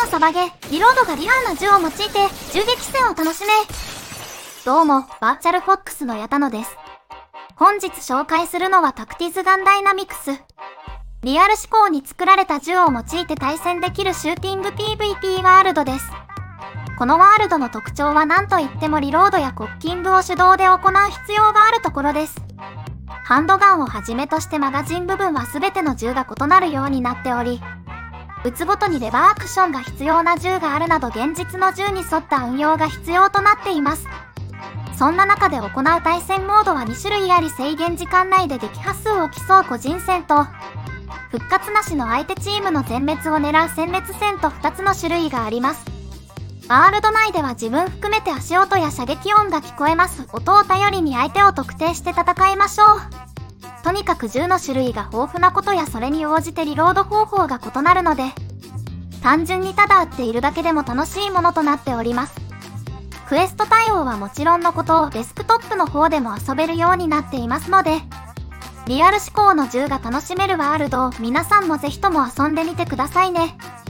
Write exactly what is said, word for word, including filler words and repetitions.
のサバゲ、リロードがリアルな銃を用いて銃撃戦を楽しめ。どうも、バーチャルフォックスの矢田野です。本日紹介するのはタクティズガンダイナミクス。リアル思考に作られた銃を用いて対戦できるシューティング ピーブイピー ワールドです。このワールドの特徴は何といってもリロードやコッキングを手動で行う必要があるところです。ハンドガンをはじめとしてマガジン部分は全ての銃が異なるようになっており、撃つごとにレバーアクションが必要な銃があるなど現実の銃に沿った運用が必要となっています。そんな中で行う対戦モードはに種類あり、制限時間内で撃破数を競う個人戦と、復活なしの相手チームの全滅を狙う殲滅戦とふたつの種類があります。ワールド内では自分含めて足音や射撃音が聞こえます。音を頼りに相手を特定して戦いましょう。とにかく銃の種類が豊富なことやそれに応じてリロード方法が異なるので、単純にただ撃っているだけでも楽しいものとなっております。クエスト対応はもちろんのことをデスクトップの方でも遊べるようになっていますので、リアル思考の銃が楽しめるワールドを皆さんもぜひとも遊んでみてくださいね。